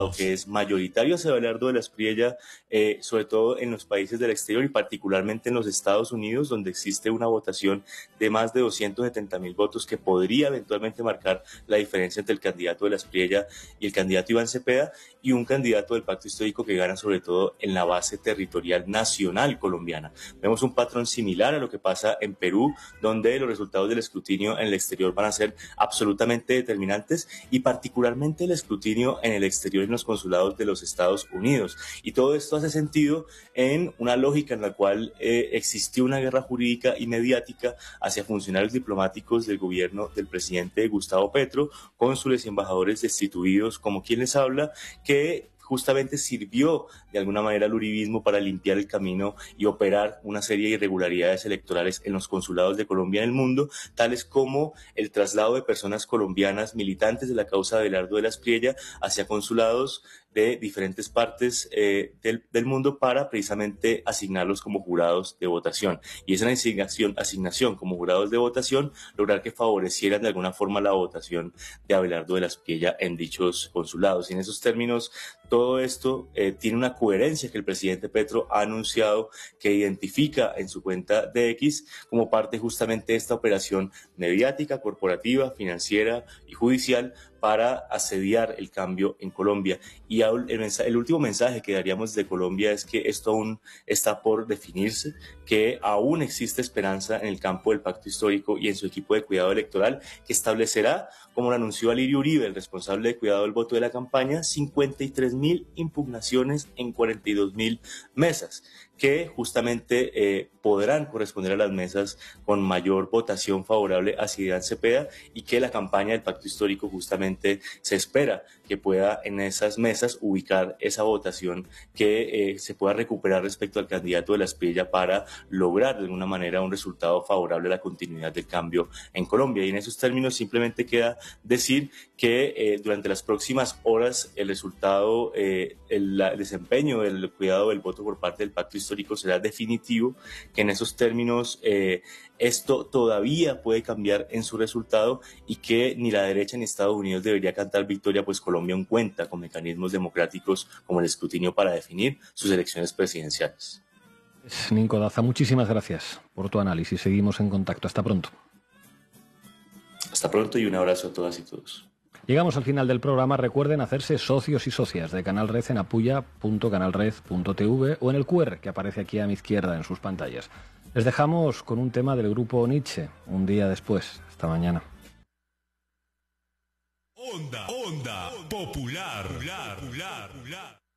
que es mayoritario hacia Abelardo de la Espriella, sobre todo en los países del exterior y particularmente en los Estados Unidos, donde existe una votación de más de 270.000 votos que podría eventualmente marcar la diferencia entre el candidato de la Espriella y el candidato Iván Cepeda, y un candidato del Pacto Histórico que gana sobre todo en la base territorial nacional colombiana. Vemos un patrón similar a lo que pasa en Perú, donde los resultados del escrutinio en el exterior van a ser absolutamente determinantes, y particularmente el escrutinio en el exterior en los consulados de los Estados Unidos. Y todo esto hace sentido en una lógica en la cual existió una guerra jurídica y mediática hacia funcionarios diplomáticos del gobierno del presidente Gustavo Petro, cónsules y embajadores destituidos, como quien les habla, que justamente sirvió de alguna manera al uribismo para limpiar el camino y operar una serie de irregularidades electorales en los consulados de Colombia en el mundo, tales como el traslado de personas colombianas militantes de la causa de Abelardo de la Espriella hacia consulados de diferentes partes del mundo para precisamente asignarlos como jurados de votación. Y esa asignación como jurados de votación, lograr que favorecieran de alguna forma la votación de Abelardo de la Espriella en dichos consulados. Y en esos términos, todo esto tiene una coherencia que el presidente Petro ha anunciado, que identifica en su cuenta de X como parte justamente de esta operación mediática, corporativa, financiera y judicial para asediar el cambio en Colombia. Y el último mensaje que daríamos de Colombia es que esto aún está por definirse, que aún existe esperanza en el campo del Pacto Histórico y en su equipo de cuidado electoral, que establecerá, como lo anunció Alirio Uribe, el responsable de cuidado del voto de la campaña, 53.000 impugnaciones en 42.000 mesas, que justamente podrán corresponder a las mesas con mayor votación favorable a Iván Cepeda, y que la campaña del Pacto Histórico justamente se espera que pueda en esas mesas ubicar esa votación que se pueda recuperar respecto al candidato de la Espriella para lograr de alguna manera un resultado favorable a la continuidad del cambio en Colombia. Y en esos términos simplemente queda decir que durante las próximas horas el resultado, el desempeño del cuidado del voto por parte del Pacto Histórico será definitivo, que en esos términos esto todavía puede cambiar en su resultado, y que ni la derecha ni Estados Unidos debería cantar victoria, pues Colombia aún cuenta con mecanismos democráticos como el escrutinio para definir sus elecciones presidenciales. Ninko Daza, muchísimas gracias por tu análisis. Seguimos en contacto. Hasta pronto. Hasta pronto y un abrazo a todas y todos. Llegamos al final del programa. Recuerden hacerse socios y socias de Canal Red en apuya.canalred.tv o en el QR que aparece aquí a mi izquierda en sus pantallas. Les dejamos con un tema del grupo Nietzsche, Un día después. Hasta mañana. Onda Popular.